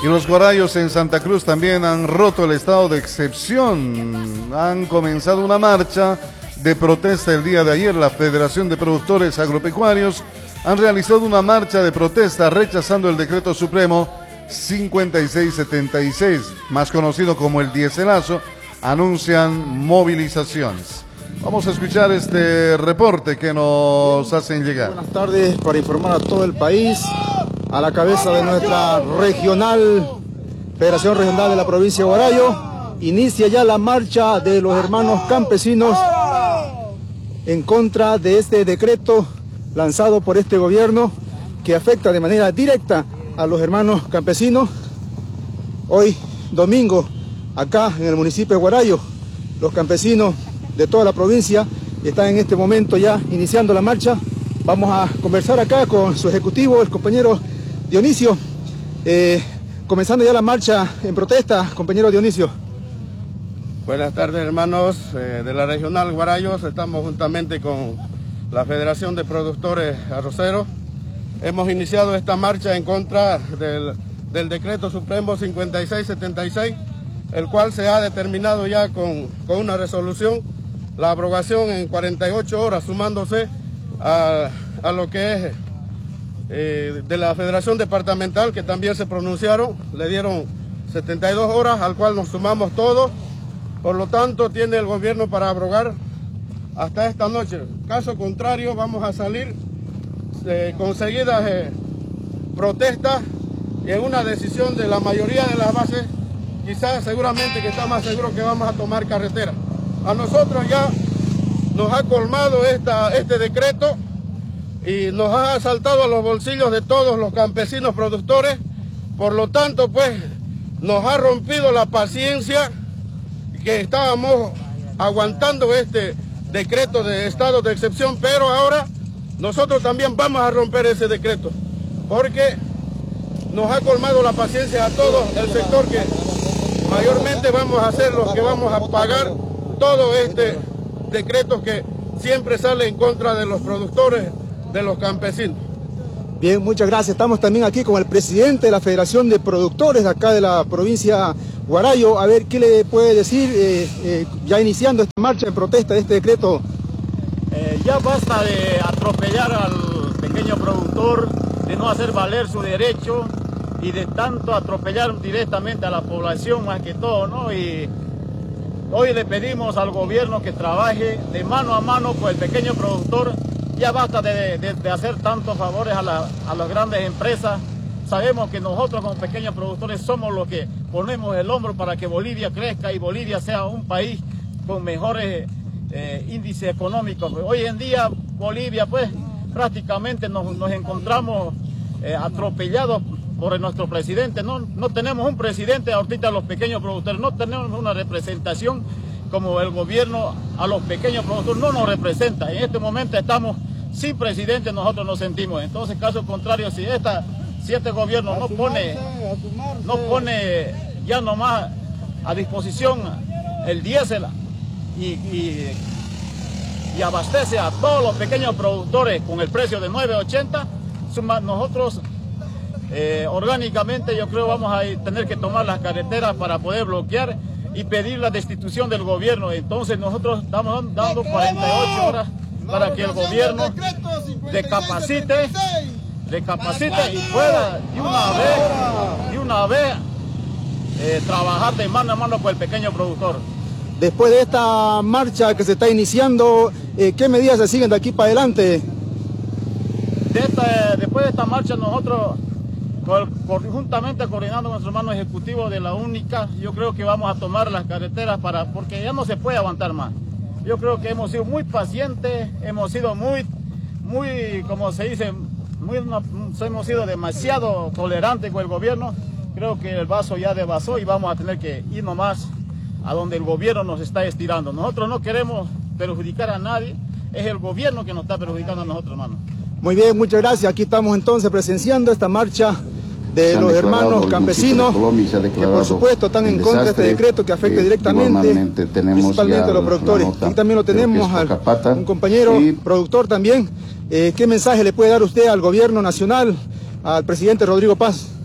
Y los guarayos en Santa Cruz también han roto el estado de excepción. Han comenzado una marcha de protesta el día de ayer. La Federación de Productores Agropecuarios han realizado una marcha de protesta rechazando el decreto supremo 5676, más conocido como el diéselazo. Anuncian movilizaciones. Vamos a escuchar este reporte que nos hacen llegar. Buenas tardes, para informar a todo el país, a la cabeza de nuestra Federación Regional de la provincia de Guarayo, inicia ya la marcha de los hermanos campesinos en contra de este decreto lanzado por este gobierno que afecta de manera directa a los hermanos campesinos. Hoy, domingo, acá en el municipio de Guarayo, los campesinos de toda la provincia están en este momento ya iniciando la marcha. Vamos a conversar acá con su ejecutivo, el compañero Dionisio, comenzando ya la marcha en protesta. Compañero Dionisio. Buenas tardes, hermanos de la Regional Guarayos. Estamos juntamente con la Federación de Productores Arroceros. Hemos iniciado esta marcha en contra del decreto supremo 5676, el cual se ha determinado ya con una resolución la abrogación en 48 horas, sumándose a lo que es de la Federación Departamental, que también se pronunciaron, le dieron 72 horas, al cual nos sumamos todos. Por lo tanto, tiene el gobierno para abrogar hasta esta noche. Caso contrario, vamos a salir con seguidas protestas y en una decisión de la mayoría de las bases, quizás seguramente que está más seguro que vamos a tomar carretera. A nosotros ya nos ha colmado este decreto y nos ha asaltado a los bolsillos de todos los campesinos productores. Por lo tanto, pues, nos ha rompido la paciencia que estábamos aguantando este decreto de estado de excepción, pero ahora nosotros también vamos a romper ese decreto, porque nos ha colmado la paciencia a todo el sector, que mayormente vamos a ser los que vamos a pagar todo este decreto que siempre sale en contra de los productores, de los campesinos. Bien, muchas gracias. Estamos también aquí con el presidente de la Federación de Productores de acá de la provincia Guarayo. A ver, ¿qué le puede decir ya iniciando esta marcha en protesta de este decreto? Ya basta de atropellar al pequeño productor, de no hacer valer su derecho y de tanto atropellar directamente a la población más que todo, ¿no? Y hoy le pedimos al gobierno que trabaje de mano a mano con el pequeño productor. Ya basta de hacer tantos favores a las grandes empresas. Sabemos que nosotros como pequeños productores somos los que ponemos el hombro para que Bolivia crezca y Bolivia sea un país con mejores índices económicos. Hoy en día Bolivia, pues, prácticamente nos encontramos atropellados por nuestro presidente. No tenemos un presidente ahorita a los pequeños productores, no tenemos una representación como el gobierno a los pequeños productores, no nos representa. En este momento estamos sin presidente, nosotros nos sentimos. Entonces, caso contrario, si este gobierno no pone ya nomás a disposición el diésel y abastece a todos los pequeños productores con el precio de 9.80, nosotros orgánicamente yo creo vamos a tener que tomar las carreteras para poder bloquear y pedir la destitución del gobierno. Entonces nosotros estamos dando 48 horas para que el gobierno recapacite y pueda de una vez trabajar de mano a mano con el pequeño productor. Después de esta marcha que se está iniciando, ¿qué medidas se siguen de aquí para adelante? Después de esta marcha nosotros, juntamente coordinando con nuestro hermano ejecutivo de la única, yo creo que vamos a tomar las carreteras porque ya no se puede aguantar más. Yo creo que hemos sido muy pacientes, hemos sido muy, como se dice, hemos sido demasiado tolerantes con el gobierno. Creo que el vaso ya desvasó y vamos a tener que ir nomás a donde el gobierno nos está estirando. Nosotros no queremos perjudicar a nadie, es el gobierno que nos está perjudicando a nosotros, hermano. Muy bien, muchas gracias. Aquí estamos entonces presenciando esta marcha de los hermanos campesinos que por supuesto están en contra de este decreto que afecta directamente principalmente a los productores. Aquí también lo tenemos a un compañero productor también. ¿Qué mensaje le puede dar usted al gobierno nacional, al presidente Rodrigo Paz?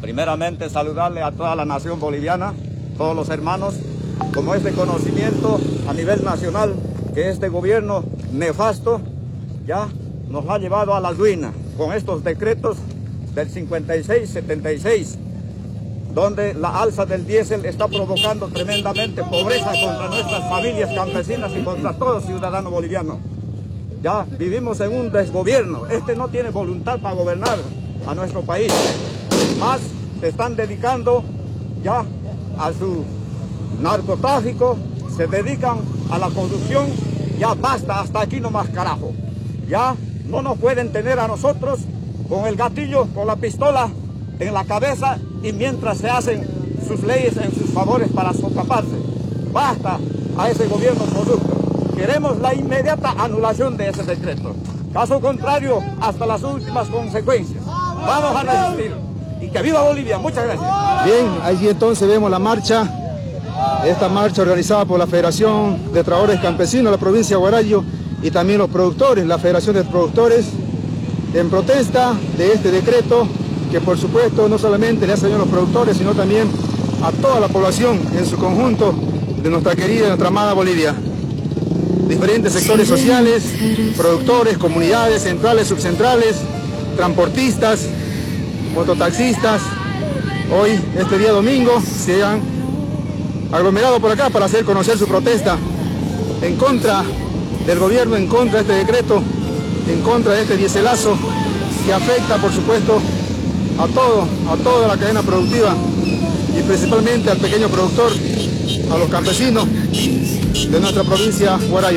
Primeramente saludarle a toda la nación boliviana, todos los hermanos, como es de conocimiento a nivel nacional que este gobierno nefasto ya nos ha llevado a la ruina con estos decretos del 56-76, donde la alza del diésel está provocando tremendamente pobreza contra nuestras familias campesinas y contra todo ciudadano boliviano. Ya vivimos en un desgobierno, este no tiene voluntad para gobernar a nuestro país, más se están dedicando ya a su narcotráfico, se dedican a la corrupción, ya basta, hasta aquí nomás carajo, ya no nos pueden tener a nosotros con el gatillo, con la pistola en la cabeza y mientras se hacen sus leyes en sus favores para socaparse. Basta a ese gobierno corrupto. Queremos la inmediata anulación de ese decreto. Caso contrario, hasta las últimas consecuencias. Vamos a resistir. Y que viva Bolivia. Muchas gracias. Bien, allí entonces vemos la marcha. Esta marcha organizada por la Federación de Trabajadores Campesinos de la provincia de Huarayo y también los productores, la Federación de Productores, en protesta de este decreto que por supuesto no solamente le hace daño a los productores, sino también a toda la población en su conjunto de nuestra querida y nuestra amada Bolivia. Diferentes sectores sociales, productores, comunidades, centrales, subcentrales, transportistas, mototaxistas, hoy, este día domingo, se han aglomerado por acá para hacer conocer su protesta en contra del gobierno, en contra de este decreto, en contra de este dieselazo que afecta, por supuesto, a toda la cadena productiva y principalmente al pequeño productor, a los campesinos de nuestra provincia Huarayo.